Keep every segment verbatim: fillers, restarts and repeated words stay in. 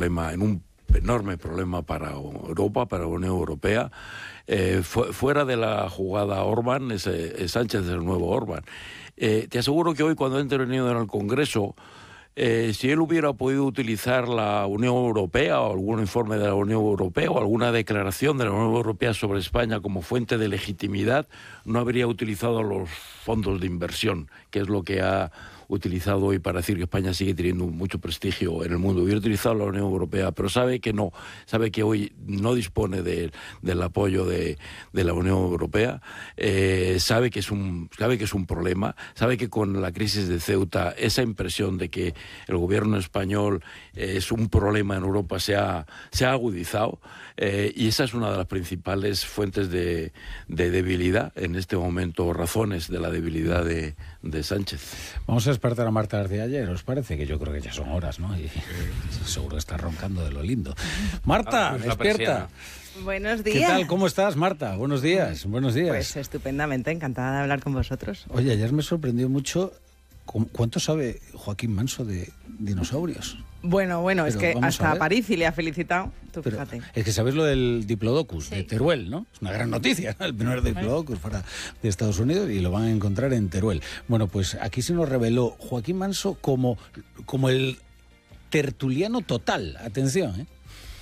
problema, en un enorme problema para Europa, para la Unión Europea. Eh, fu- fuera de la jugada Orbán, es, es Sánchez el nuevo Orbán. Eh, te aseguro que hoy, cuando entre reunido en el Congreso, eh, si él hubiera podido utilizar la Unión Europea o algún informe de la Unión Europea o alguna declaración de la Unión Europea sobre España como fuente de legitimidad, no habría utilizado los fondos de inversión, que es lo que ha utilizado hoy para decir que España sigue teniendo mucho prestigio en el mundo. Hubiera utilizado la Unión Europea, pero sabe que no, sabe que hoy no dispone de, del apoyo de, de la Unión Europea, eh, sabe que es un sabe que es un problema, sabe que con la crisis de Ceuta esa impresión de que el gobierno español es un problema en Europa se ha, se ha agudizado, eh, y esa es una de las principales fuentes de, de debilidad en este momento, razones de la debilidad de, de Sánchez. Vamos a despertar a Marta García ayer, ¿os parece? Que yo creo que ya son horas, ¿no? Y seguro que está roncando de lo lindo. Marta, Ah, pues despierta. Buenos días. ¿Qué tal? ¿Cómo estás, Marta? Buenos días, buenos días. Pues estupendamente, encantada de hablar con vosotros. Oye, ayer me sorprendió mucho cu- cuánto sabe Joaquín Manso de dinosaurios. Bueno, bueno, Pero es que vamos a hasta ver. Parisi le ha felicitado. Tú Pero fíjate. es que sabes lo del Diplodocus Sí. de Teruel, ¿no? Es una gran noticia, ¿no? El primer Diplodocus fuera de Estados Unidos y lo van a encontrar en Teruel. Bueno, pues aquí se nos reveló Joaquín Manso como, como el tertuliano total. Atención, ¿eh?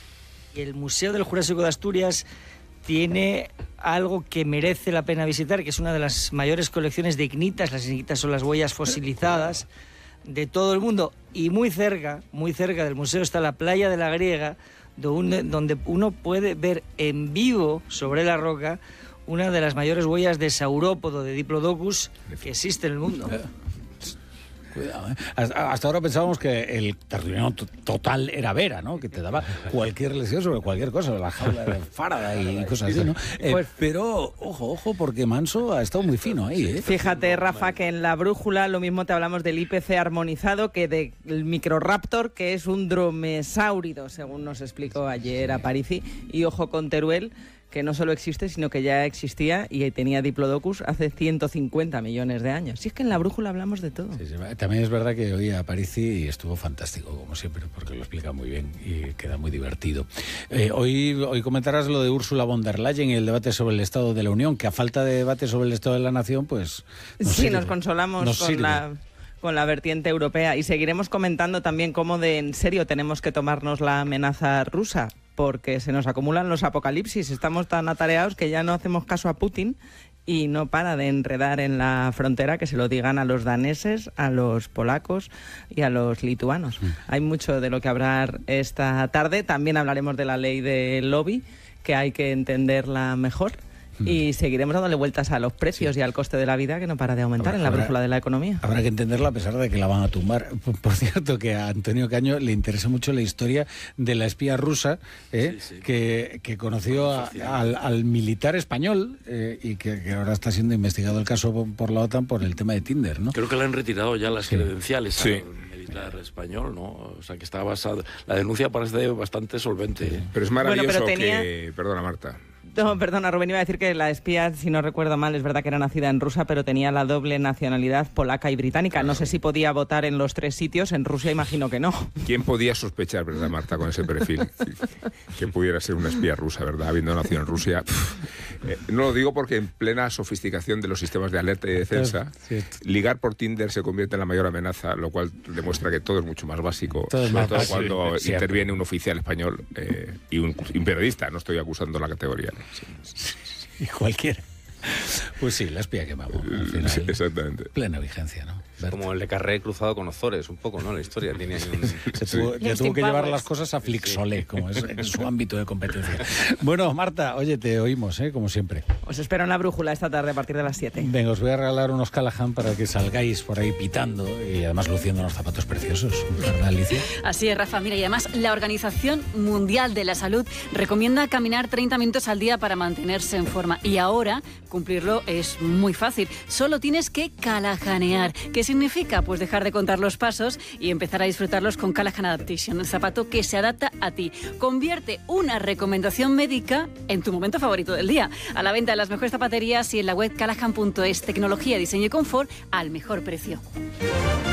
Y el Museo del Jurásico de Asturias tiene algo que merece la pena visitar, que es una de las mayores colecciones de ignitas. Las ignitas son las huellas fosilizadas de todo el mundo. Y muy cerca, muy cerca del museo está la playa de la Griega, donde, donde uno puede ver en vivo sobre la roca una de las mayores huellas de saurópodo, de Diplodocus, que existe en el mundo. Cuidado, ¿eh? Hasta, hasta ahora pensábamos que el tertuliano to- total era Vera, ¿no? Que te daba cualquier lección sobre cualquier cosa, la jaula de Faraday y cosas así, ¿no? Eh, Pues- pero, ojo, ojo, porque Manso ha estado muy fino ahí, ¿eh? Fíjate, Rafa, que en la brújula lo mismo te hablamos del I P C armonizado que del Microraptor, que es un dromesáurido, según nos explicó ayer a Parisi. Y ojo con Teruel, que no solo existe, sino que ya existía y tenía Diplodocus hace ciento cincuenta millones de años. Si es que en la brújula hablamos de todo. Sí, sí, también es verdad que oí a Parisi y estuvo fantástico, como siempre, porque lo explica muy bien y queda muy divertido. Eh, hoy, hoy comentarás lo de Ursula von der Leyen y el debate sobre el Estado de la Unión, que a falta de debate sobre el Estado de la Nación, pues... Sí, sirve. nos consolamos Nos con sirve. la... con la vertiente europea, y seguiremos comentando también cómo de en serio tenemos que tomarnos la amenaza rusa, porque se nos acumulan los apocalipsis, estamos tan atareados que ya no hacemos caso a Putin y no para de enredar en la frontera, que se lo digan a los daneses, a los polacos y a los lituanos. Mm. Hay mucho de lo que hablar esta tarde, también hablaremos de la ley del lobby, que hay que entenderla mejor. Y seguiremos dándole vueltas a los precios sí. y al coste de la vida, que no para de aumentar habrá, en la habrá, brújula de la economía. Habrá que entenderla a pesar de que la van a tumbar. Por, por cierto, que a Antonio Caño le interesa mucho la historia de la espía rusa eh, sí, sí. Que, que conoció a, al, al militar español eh, y que, que ahora está siendo investigado el caso por, por la OTAN por el tema de Tinder, ¿no? Creo que le han retirado ya las sí. credenciales sí. al militar español, ¿no? O sea, que está basado... La denuncia parece bastante solvente. ¿eh? Pero es maravilloso bueno, pero tenía... que... Perdona, Marta. No, perdona, Rubén, iba a decir que la espía, si no recuerdo mal, es verdad que era nacida en Rusia, pero tenía la doble nacionalidad polaca y británica. No sé si podía votar en los tres sitios. En Rusia imagino que no. ¿Quién podía sospechar, verdad, Marta, con ese perfil? Que pudiera ser una espía rusa, ¿verdad? Habiendo nacido en Rusia. Eh, no lo digo porque en plena sofisticación de los sistemas de alerta y defensa, sí. ligar por Tinder se convierte en la mayor amenaza, lo cual demuestra que todo es mucho más básico. Todo sobre todo cuando sí, interviene un oficial español eh, y un, un periodista. No estoy acusando la categoría. Sí. Y cualquiera. Pues sí, la espía que vamos. Sí, exactamente. Plena vigencia, ¿no? Es como el de Carré cruzado con Ozores, un poco, ¿no? La historia tiene ahí un... Se tuvo, ya tuvo que llevar las cosas a Flixolé, como es en su ámbito de competencia. Bueno, Marta, oye, te oímos, ¿eh? Como siempre. Os espero en la brújula esta tarde a partir de las siete. Venga, os voy a regalar unos Callahan para que salgáis por ahí pitando y además luciendo unos zapatos preciosos, ¿verdad, Alicia? Así es, Rafa. Mira, y además la Organización Mundial de la Salud recomienda caminar treinta minutos al día para mantenerse en forma. Y ahora cumplirlo es muy fácil. Solo tienes que callahanear. ¿Qué significa? Pues dejar de contar los pasos y empezar a disfrutarlos con Callahan Adaptation, el zapato que se adapta a ti. Convierte una recomendación médica en tu momento favorito del día. A la venta en las mejores zapaterías y en la web callahan punto es. Tecnología, diseño y confort al mejor precio.